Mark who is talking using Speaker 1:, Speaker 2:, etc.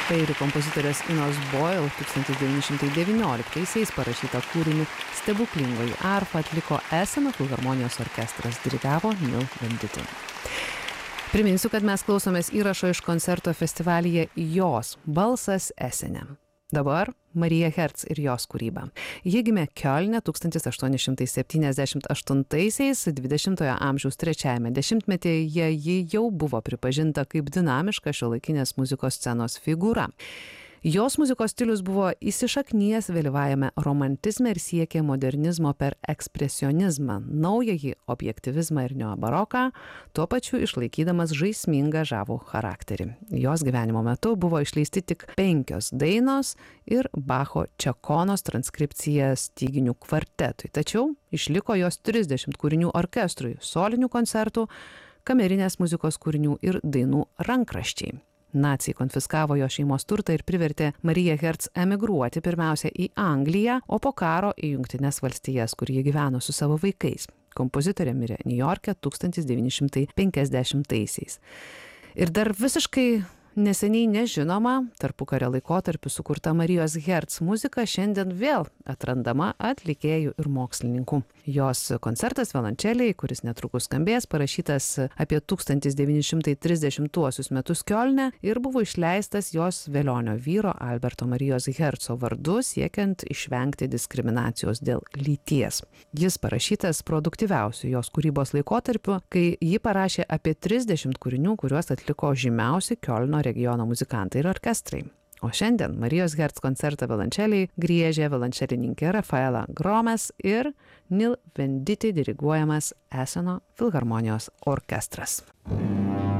Speaker 1: airių kompozitorės Inos Boyle 1919-aisiais parašytą kūrinį Stebuklingoji arfa atliko Eseno filharmonijos orkestras, dirigavo Nil Venditti. Priminsiu, kad mes klausomės įrašo iš koncerto festivalyje Jos balsas Esene. Dabar Marija Herz ir jos kūryba. Ji gimė Kiolne 1878-aisiais, 20-ojo amžiaus trečiajame dešimtmetyje ji jau buvo pripažinta kaip dinamiška šiuolaikinės muzikos scenos figūra. Jos muzikos stilius buvo įsišaknijęs vėlyvajame romantizme ir siekė modernizmo per ekspresionizmą, naująjį objektyvizmą ir neobaroką, tuo pačiu išlaikydamas žaismingą žavų charakterį. Jos gyvenimo metu buvo išleisti tik 5 dainos ir Bacho Čakonos transkripcija styginių kvartetui, tačiau išliko jos 30 kūrinių orkestrui, solinių koncertų, kamerinės muzikos kūrinių ir dainų rankraščiai. Naciai konfiskavo jo šeimos turtą ir privertė Mariją Herz emigruoti pirmiausia į Angliją, o po karo į Jungtines valstijas, kur ji gyveno su savo vaikais. Kompozitorė mirė Niujorke 1950-aisiais. Ir dar visiškai neseniai nežinoma, tarpukario laikotarpiu sukurta Marijos Herz muzika šiandien vėl atrandama atlikėjų ir mokslininkų. Jos koncertas violončelei, kuris netrukus skambės, parašytas apie 1930 metus Kiolne ir buvo išleistas jos velionio vyro Alberto Marijos Herzo vardu, siekiant išvengti diskriminacijos dėl lyties. Jis parašytas produktyviausiu jos kūrybos laikotarpiu, kai ji parašė apie 30 kūrinių, kuriuos atliko žymiausi Kiolno regiono muzikantai ir orkestrai. O šiandien Marijos Herz koncertą violončeliai griežė violončelininkė Rafaela Gromes ir Nil Venditti diriguojamas Eseno filharmonijos orkestras.